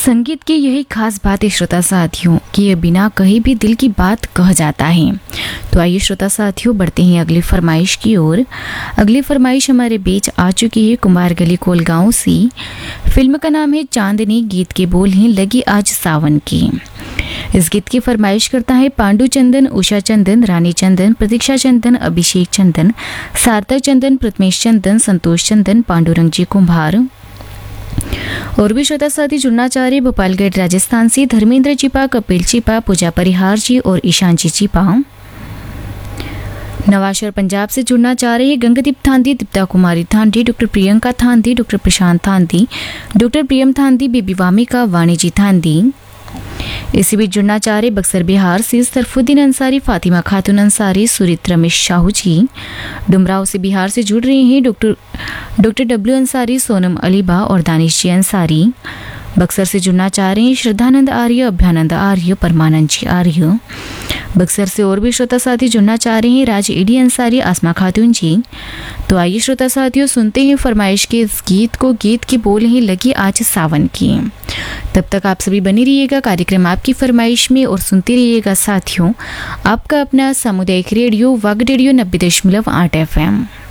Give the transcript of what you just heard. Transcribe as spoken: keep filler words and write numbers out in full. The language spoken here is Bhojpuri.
संगीत की यही खास बात है श्रोता साथियों कि ये बिना कहे भी दिल की बात कह जाता है। तो आइए श्रोता साथियों बढ़ते हैं अगली फरमाइश की ओर। अगली फरमाइश हमारे बीच आ चुकी है कुमार गली कोलगांव से। फिल्म का नाम है चांदनी, गीत के बोल हैं लगी आज सावन की। इस गीत की फरमाइश करता है पांडु चंदन, उषा चंदन, रानी चंदन, प्रतीक्षा चंदन, अभिषेक चंदन, सार्थक चंदन, प्रथमेश चंदन, संतोष चंदन, पांडुरंग जी कुम्भार और भी श्रोता साथी जुड़ना चाह रहे भोपालगढ़ राजस्थान से धर्मेंद्र चिपा, कपिल चिपा, पूजा परिहार जी और ईशान जी चिपा। नवाशहर पंजाब से जुड़ना चाह रहे गंगदीप थांदी, दीप्ता कुमारी थांदी, doctor Priyanka थांदी, doctor Prashant थांदी, doctor प्रियम थांदी, बेबी वामिका, वाणी जी थांदी। इसी बीच जुड़ना चाह रहे बक्सर बिहार से सरफुद्दीन अंसारी, फातिमा खातून अंसारी, सुरित रमेश शाहू जी। डुमराव से बिहार से जुड़ रहे हैं doctor doctor W Ansari, Sonam अलीबा और दानिश जी अंसारी। बक्सर से जुड़ना चाह रहे हैं श्रद्धानंद आर्य, अभ्यानंद आर्य, परमानंद जी आर्य। बक्सर से और भी श्रोता साथी जुड़ना चाह रहे हैं राज एडी अंसारी, आसमा खातून जी। तो आइए श्रोता साथियों सुनते हैं फरमाइश के इस गीत को। गीत की बोल हैं लगी आज सावन की। तब तक आप सभी बने रहिएगा कार्यक्रम आपकी फरमाइश में और सुनते रहिएगा साथियों आपका अपना सामुदायिक रेडियो वाग रेडियो नब्बे दशमलव आठ एफ एम।